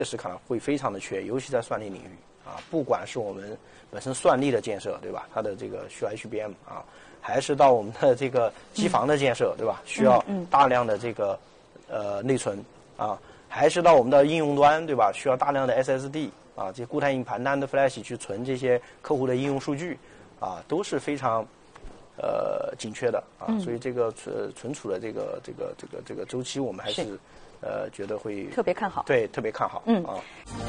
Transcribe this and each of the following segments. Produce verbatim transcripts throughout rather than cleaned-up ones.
确实可能会非常的缺，尤其在算力领域啊，不管是我们本身算力的建设，对吧？它的这个需要 H B M 啊，还是到我们的这个机房的建设，对吧？需要大量的这个呃内存啊，还是到我们的应用端，对吧？需要大量的 S S D 啊，这些固态硬盘、N A N D Flash 去存这些客户的应用数据啊，都是非常呃紧缺的啊，所以这个存存储的这个这个这个这个周期，我们还是。呃，觉得会特别看好， 对，特别看好， 嗯啊。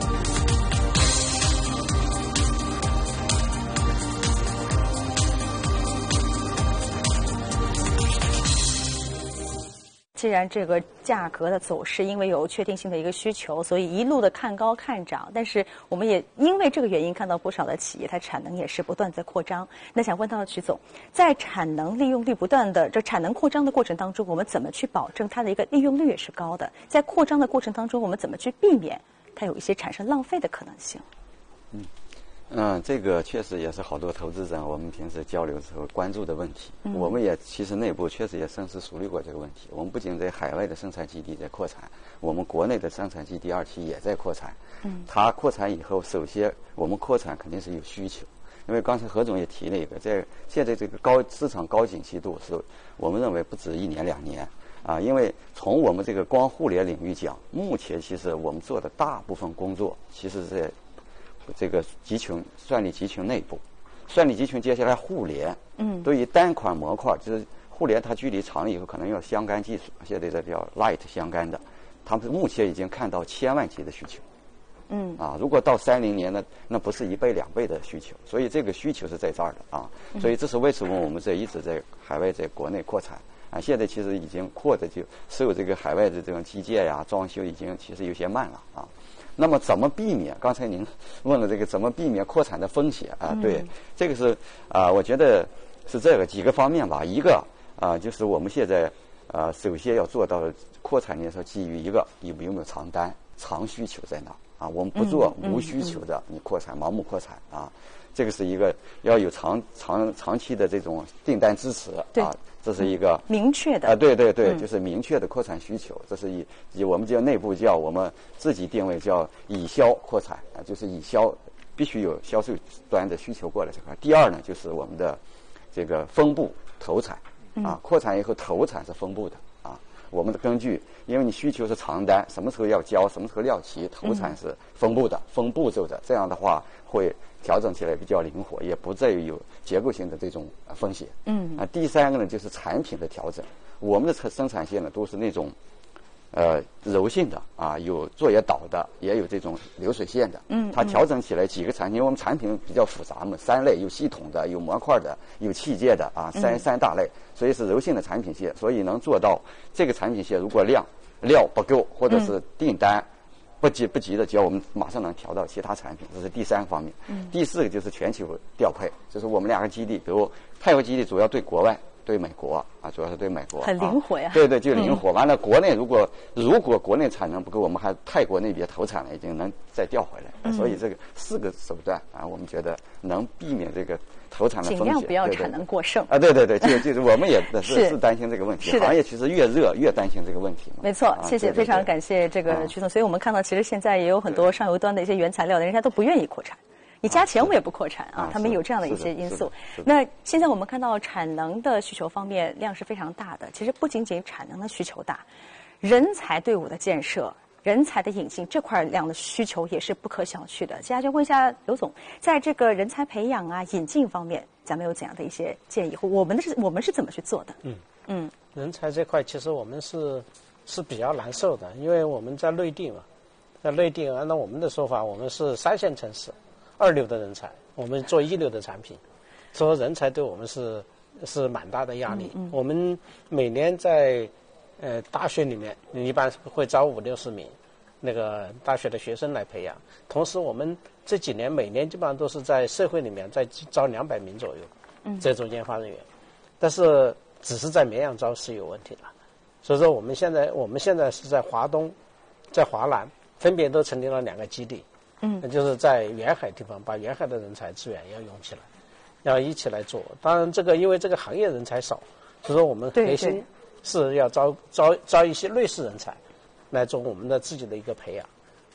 既然这个价格的走势因为有确定性的一个需求，所以一路的看高看涨。但是我们也因为这个原因看到不少的企业，它产能也是不断在扩张。那想问到曲总，在产能利用率不断的这产能扩张的过程当中，我们怎么去保证它的一个利用率也是高的？在扩张的过程当中，我们怎么去避免它有一些产生浪费的可能性？ 嗯。嗯，这个确实也是好多投资者我们平时交流时候关注的问题。嗯、我们也其实内部确实也深思熟虑过这个问题。我们不仅在海外的生产基地在扩产，我们国内的生产基地二期也在扩产。嗯，它扩产以后，首先我们扩产肯定是有需求，因为刚才何总也提了一个，在现在这个高市场高景气度是，我们认为不止一年两年啊，因为从我们这个光互联领域讲，目前其实我们做的大部分工作，其实是在这个集群算力集群内部，算力集群接下来互联，嗯，对于单款模块，就是互联它距离长了以后可能要相干技术，现在这叫 light 相干的，他们目前已经看到千万级的需求，嗯，啊，如果到三零年呢，那不是一倍两倍的需求，所以这个需求是在这儿的啊，所以这是为什么我们这一直在海外在国内扩产啊，现在其实已经扩的就受这个海外的这种基建呀、装修已经其实有些慢了啊。那么怎么避免？刚才您问了这个怎么避免扩产的风险啊？对，嗯、这个是啊、呃，我觉得是这个几个方面吧。一个啊、呃，就是我们现在啊、呃，首先要做到扩产的时候，基于一个有没有没有长单、长需求在哪啊？我们不做无需求的你扩产、盲目扩产啊。这个是一个要有长长长期的这种订单支持啊，这是一个明确的啊，对对对，嗯、就是明确的扩产需求，这是以以我们叫内部叫我们自己定位叫以销扩产啊，就是以销必须有销售端的需求过来这块。第二呢，就是我们的这个分布投产啊，扩产以后投产是分布的啊，我们的根据，因为你需求是长单，什么时候要交，什么时候料齐，投产是分布的，分步骤的，这样的话会调整起来比较灵活，也不再有结构性的这种风险。嗯啊，第三个呢就是产品的调整。我们的生产线呢都是那种呃柔性的啊，有作业导的，也有这种流水线的。嗯，它调整起来几个产品，因为我们产品比较复杂嘛，三类，有系统的，有模块的，有器件的啊，三三大类，所以是柔性的产品线，所以能做到这个产品线如果量料不够或者是订单。不急不急的，只要我们马上能调到其他产品，这是第三个方面。嗯、第四个就是全球调配，就是我们两个基地，比如泰国基地主要对国外，对美国啊，主要是对美国， 很灵活呀。 啊、对对，就灵活。嗯、完了，国内如果如果国内产能不够，我们还泰国那边投产了，已经能再调回来。嗯、所以这个四个手段啊，我们觉得能避免这个投产的风险， 尽量不要产能过剩啊。对对对，就就是我们也是是担心这个问题，行业其实越热越担心这个问题嘛。 没错，谢谢，非常感谢这个曲总。所以我们看到，其实现在也有很多上游端的一些原材料的，人家都不愿意扩产。你加钱我们也不扩产啊，他们有这样的一些因素。那现在我们看到产能的需求方面量是非常大的，其实不仅仅产能的需求大，人才队伍的建设、人才的引进这块量的需求也是不可小觑的。接下来就问一下刘总，在这个人才培养啊、引进方面，咱们有怎样的一些建议？我们的是我们是怎么去做的？ 嗯嗯，人才这块其实我们是是比较难受的，因为我们在内地嘛，在内地按照我们的说法，我们是三线城市。二流的人才，我们做一流的产品，所以人才对我们是是蛮大的压力。嗯嗯、我们每年在呃大学里面，一般会招五六十名那个大学的学生来培养，同时我们这几年每年基本上都是在社会里面在招两百名左右，嗯，这种研发人员，但是只是在绵阳招是有问题的，所以说我们现在我们现在是在华东，在华南分别都成立了两个基地。嗯，就是在沿海地方，把沿海的人才资源要用起来，要一起来做。当然，这个因为这个行业人才少，所以说我们核心是要招招招一些类似人才，来做我们的自己的一个培养。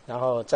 然后再